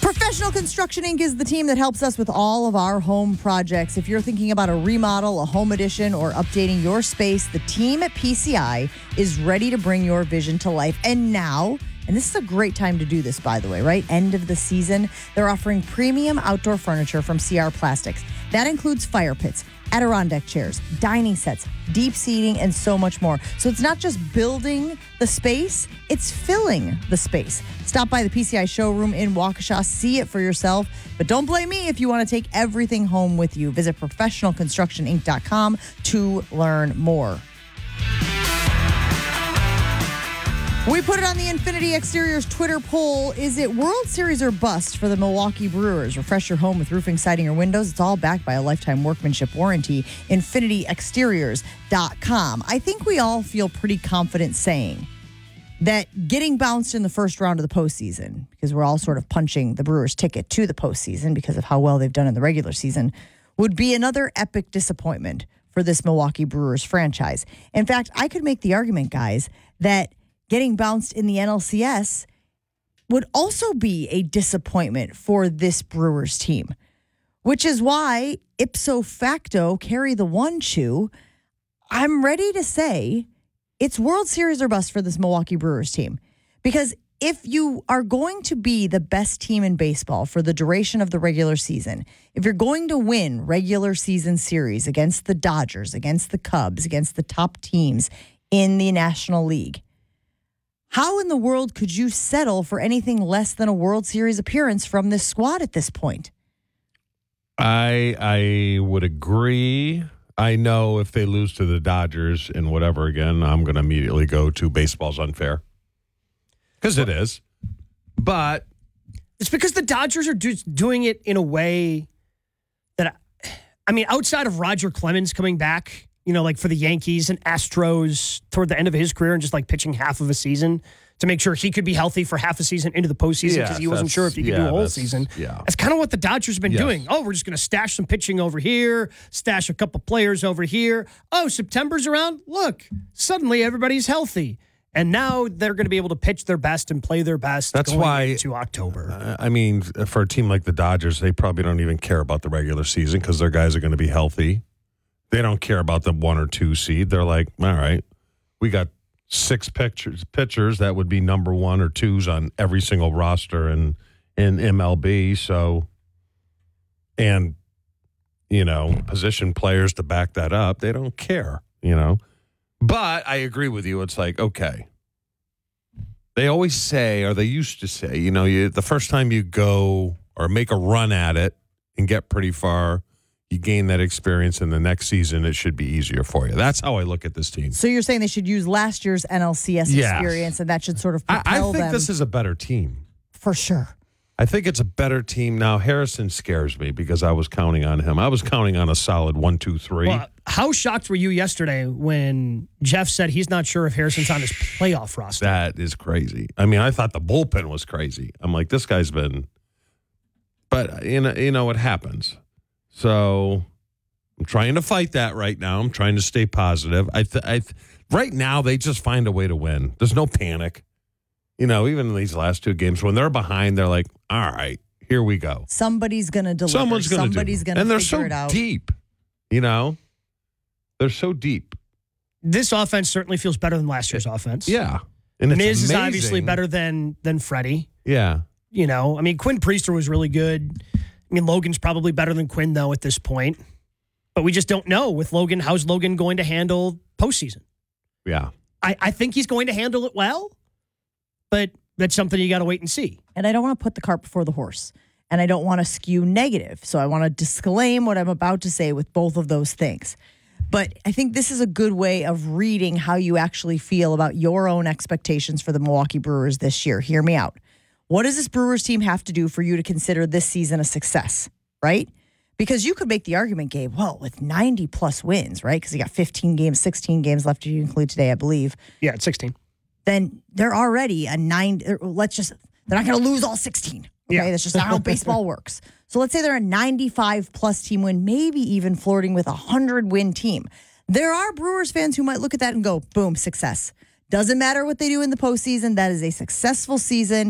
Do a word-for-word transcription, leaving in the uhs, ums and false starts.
Professional Construction Incorporated is the team that helps us with all of our home projects. If you're thinking about a remodel, a home addition, or updating your space, the team at P C I is ready to bring your vision to life. And now, and this is a great time to do this, by the way, right? End of the season, they're offering premium outdoor furniture from C R Plastics. That includes fire pits, Adirondack chairs, dining sets, deep seating, and so much more. So it's not just building the space, it's filling the space. Stop by the P C I showroom in Waukesha, see it for yourself. But don't blame me if you want to take everything home with you. Visit professional construction inc dot com to learn more. We put it on the Infinity Exteriors Twitter poll. Is it World Series or bust for the Milwaukee Brewers? Refresh your home with roofing, siding, or windows. It's all backed by a lifetime workmanship warranty. infinity exteriors dot com. I think we all feel pretty confident saying that getting bounced in the first round of the postseason, because we're all sort of punching the Brewers' ticket to the postseason because of how well they've done in the regular season, would be another epic disappointment for this Milwaukee Brewers franchise. In fact, I could make the argument, guys, that getting bounced in the N L C S would also be a disappointment for this Brewers team, which is why, ipso facto, carry the one chew, I'm ready to say it's World Series or bust for this Milwaukee Brewers team. Because if you are going to be the best team in baseball for the duration of the regular season, if you're going to win regular season series against the Dodgers, against the Cubs, against the top teams in the National League, how in the world could you settle for anything less than a World Series appearance from this squad at this point? I I would agree. I know if they lose to the Dodgers and whatever again, I'm going to immediately go to baseball's unfair. Because it is. But it's because the Dodgers are do- doing it in a way that, I, I mean, outside of Roger Clemens coming back, you know, like for the Yankees and Astros toward the end of his career and just like pitching half of a season to make sure he could be healthy for half a season into the postseason because yes, he wasn't sure if he could yeah, do a whole season. Yeah. That's kind of what the Dodgers have been yes. doing. Oh, we're just going to stash some pitching over here, stash a couple players over here. Oh, September's around. Look, suddenly everybody's healthy. And now they're going to be able to pitch their best and play their best That's going why, into October. Uh, I mean, for a team like the Dodgers, they probably don't even care about the regular season because their guys are going to be healthy. They don't care about the one or two seed. They're like, all right, we got six pitchers, pitchers that would be number one or twos on every single roster in, in M L B. So, and, you know, position players to back that up. They don't care, you know. But I agree with you. It's like, okay. They always say, or they used to say, you know, you, the first time you go or make a run at it and get pretty far, you gain that experience, and the next season it should be easier for you. That's how I look at this team. So you're saying they should use last year's N L C S yes. experience, and that should sort of propel I, I think them. this is a better team. For sure. I think it's a better team. Now, Harrison scares me because I was counting on him. I was counting on a solid one, two, three. Well, how shocked were you yesterday when Jeff said he's not sure if Harrison's on his playoff roster? That is crazy. I mean, I thought the bullpen was crazy. I'm like, this guy's been... But, you know, you know what happens. So I'm trying to fight that right now. I'm trying to stay positive. I, th- I th- Right now, they just find a way to win. There's no panic. You know, even in these last two games, when they're behind, they're like, all right, here we go. Somebody's going to deliver. Someone's going to Somebody's going to And they're figure so it out. deep, you know? They're so deep. This offense certainly feels better than last year's offense. Yeah. And it's Miz is amazing. obviously better than than Freddie. Yeah. You know, I mean, Quinn Priester was really good. I mean, Logan's probably better than Quinn, though, at this point. But we just don't know with Logan. How's Logan going to handle postseason? Yeah. I, I think he's going to handle it well, but that's something you got to wait and see. And I don't want to put the cart before the horse. And I don't want to skew negative. So I want to disclaim what I'm about to say with both of those things. But I think this is a good way of reading how you actually feel about your own expectations for the Milwaukee Brewers this year. Hear me out. What does this Brewers team have to do for you to consider this season a success, right? Because you could make the argument, Gabe, well, with ninety plus wins, right? Because you got fifteen games, sixteen games left to include today, I believe. Yeah, it's sixteen. Then they're already a nine. Let's just, they're not going to lose all sixteen. Okay, yeah. That's just not how baseball works. So let's say they're a ninety-five plus team win, maybe even flirting with a one hundred win team. There are Brewers fans who might look at that and go, boom, success. Doesn't matter what they do in the postseason. That is a successful season.